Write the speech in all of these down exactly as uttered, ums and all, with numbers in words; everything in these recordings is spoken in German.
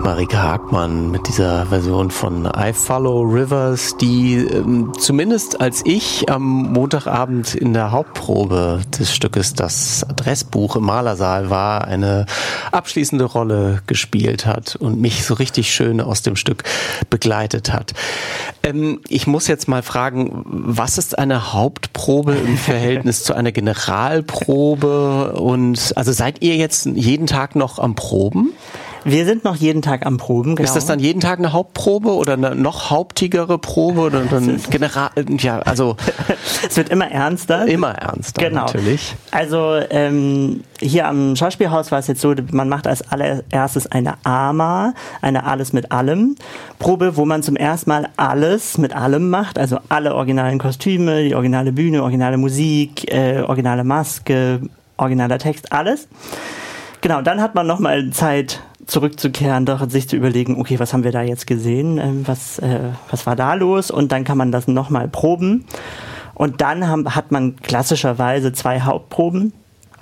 Marika Hagmann mit dieser Version von I Follow Rivers, die ähm, zumindest als ich am Montagabend in der Hauptprobe des Stückes Das Adressbuch im Malersaal war, eine abschließende Rolle gespielt hat und mich so richtig schön aus dem Stück begleitet hat. Ähm, ich muss jetzt mal fragen, was ist eine Hauptprobe im Verhältnis zu einer Generalprobe? Und also seid ihr jetzt jeden Tag noch am Proben? Wir sind noch jeden Tag am Proben, genau. Ist das dann jeden Tag eine Hauptprobe oder eine noch hauptigere Probe oder dann General, ja, also. Es wird immer ernster. Immer ernster, genau. Natürlich. Also, ähm, hier am Schauspielhaus war es jetzt so, man macht als allererstes eine A M A, eine Alles mit allem Probe, wo man zum ersten Mal alles mit allem macht, also alle originalen Kostüme, die originale Bühne, originale Musik, äh, originale Maske, originaler Text, alles. Genau, dann hat man nochmal Zeit, zurückzukehren, doch sich zu überlegen, okay, was haben wir da jetzt gesehen, ähm, was, äh, was war da los, und dann kann man das nochmal proben. Und dann haben, hat man klassischerweise zwei Hauptproben,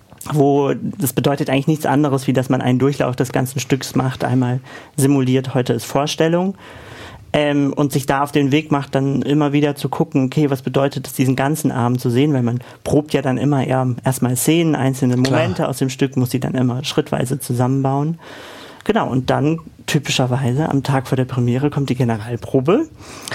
wo das bedeutet eigentlich nichts anderes, wie dass man einen Durchlauf des ganzen Stücks macht, einmal simuliert, heute ist Vorstellung, ähm, und sich da auf den Weg macht, dann immer wieder zu gucken, okay, was bedeutet es, diesen ganzen Abend zu sehen, weil man probt ja dann immer eher erstmal Szenen, einzelne Momente Klar. aus dem Stück, muss sie dann immer schrittweise zusammenbauen. Genau, und dann typischerweise am Tag vor der Premiere kommt die Generalprobe,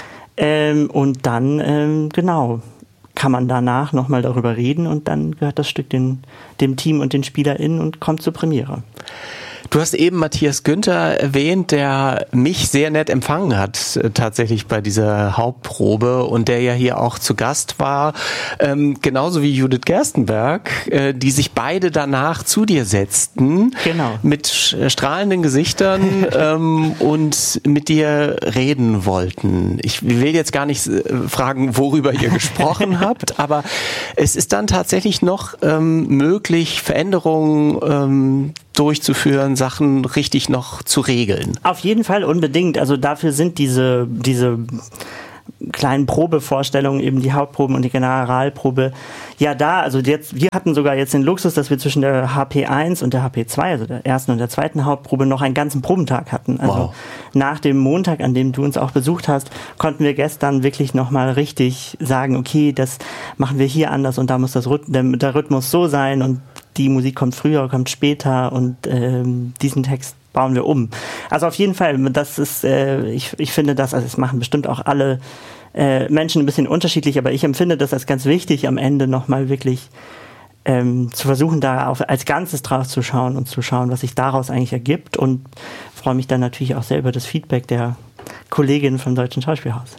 ähm, und dann, ähm, genau, kann man danach nochmal darüber reden und dann gehört das Stück den, dem Team und den SpielerInnen und kommt zur Premiere. Du hast eben Matthias Günther erwähnt, der mich sehr nett empfangen hat, äh, tatsächlich bei dieser Hauptprobe, und der ja hier auch zu Gast war, ähm, genauso wie Judith Gerstenberg, äh, die sich beide danach zu dir setzten, genau. mit sch- strahlenden Gesichtern ähm, und mit dir reden wollten. Ich will jetzt gar nicht äh, fragen, worüber ihr gesprochen habt, aber es ist dann tatsächlich noch ähm, möglich, Veränderungen ähm, durchzuführen, Sachen richtig noch zu regeln. Auf jeden Fall, unbedingt. Also dafür sind diese, diese kleinen Probevorstellungen, eben die Hauptproben und die Generalprobe, ja da. Also jetzt, wir hatten sogar jetzt den Luxus, dass wir zwischen der H P eins und der H P zwei, also der ersten und der zweiten Hauptprobe, noch einen ganzen Probentag hatten. Also wow. Nach dem Montag, an dem du uns auch besucht hast, konnten wir gestern wirklich nochmal richtig sagen, okay, das machen wir hier anders und da muss das Rhyth- der, der Rhythmus so sein und die Musik kommt früher, kommt später und ähm, diesen Text bauen wir um. Also auf jeden Fall, das ist, äh, ich, ich finde das, also es machen bestimmt auch alle äh, Menschen ein bisschen unterschiedlich, aber ich empfinde das als ganz wichtig, am Ende nochmal wirklich ähm, zu versuchen, da auf, als Ganzes drauf zu schauen und zu schauen, was sich daraus eigentlich ergibt, und freue mich dann natürlich auch sehr über das Feedback der Kolleginnen vom Deutschen Schauspielhaus.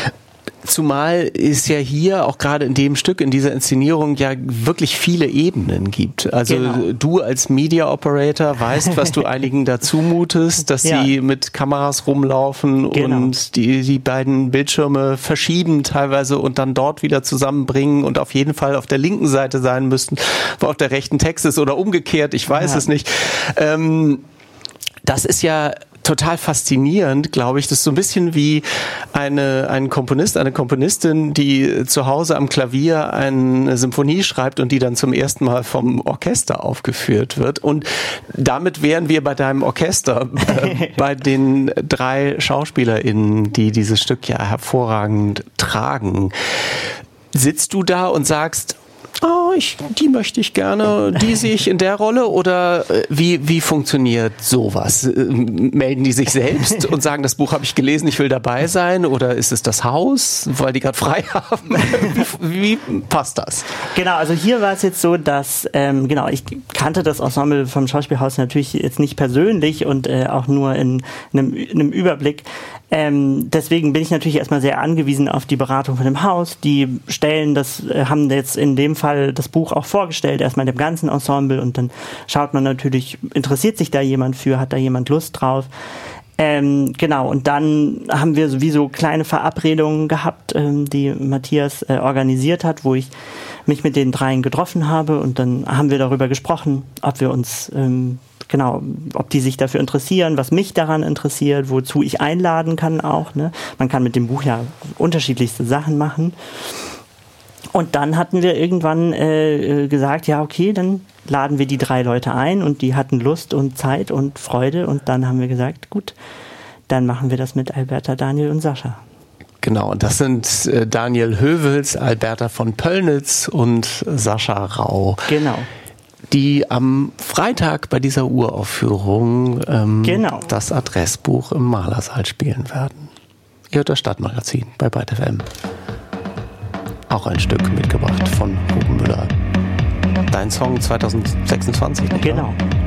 Zumal es ja hier auch gerade in dem Stück, in dieser Inszenierung ja wirklich viele Ebenen gibt. Also genau. Du als Media Operator weißt, was du einigen dazu mutest, dass ja. sie mit Kameras rumlaufen genau. und die, die beiden Bildschirme verschieben teilweise und dann dort wieder zusammenbringen und auf jeden Fall auf der linken Seite sein müssten, wo auf der rechten Text ist oder umgekehrt, ich weiß ja. es nicht. Ähm, das ist ja total faszinierend, glaube ich. Das ist so ein bisschen wie eine, ein Komponist, eine Komponistin, die zu Hause am Klavier eine Symphonie schreibt und die dann zum ersten Mal vom Orchester aufgeführt wird. Und damit wären wir bei deinem Orchester, äh, bei den drei SchauspielerInnen, die dieses Stück ja hervorragend tragen. Sitzt du da und sagst, oh, ich, die möchte ich gerne, die sehe ich in der Rolle, oder äh, wie, wie funktioniert sowas? Äh, melden die sich selbst und sagen, das Buch habe ich gelesen, ich will dabei sein, oder ist es das Haus, weil die gerade frei haben? wie, wie passt das? Genau, also hier war es jetzt so, dass, ähm, genau, ich kannte das Ensemble vom Schauspielhaus natürlich jetzt nicht persönlich und äh, auch nur in, in, einem, in einem Überblick. Ähm, deswegen bin ich natürlich erstmal sehr angewiesen auf die Beratung von dem Haus. Die stellen das, äh, haben jetzt in dem Fall das Buch auch vorgestellt, erstmal dem ganzen Ensemble, und dann schaut man natürlich, interessiert sich da jemand für, hat da jemand Lust drauf. Ähm, genau, und dann haben wir sowieso kleine Verabredungen gehabt, ähm, die Matthias äh, organisiert hat, wo ich mich mit den dreien getroffen habe, und dann haben wir darüber gesprochen, ob wir uns ähm, Genau, ob die sich dafür interessieren, was mich daran interessiert, wozu ich einladen kann auch. Ne? Man kann mit dem Buch ja unterschiedlichste Sachen machen. Und dann hatten wir irgendwann äh, gesagt, ja okay, dann laden wir die drei Leute ein und die hatten Lust und Zeit und Freude und dann haben wir gesagt, gut, dann machen wir das mit Alberta, Daniel und Sascha. Genau, und das sind äh, Daniel Höwels, Alberta von Pöllnitz und Sascha Rau. Genau. Die am Freitag bei dieser Uraufführung ähm, genau. das Adressbuch im Malersaal spielen werden. Ihr hört das Stadtmagazin bei Byte F M. Auch ein Stück mitgebracht von Ruben Müller. Dein Song zwanzig sechsundzwanzig, nicht Genau. wahr?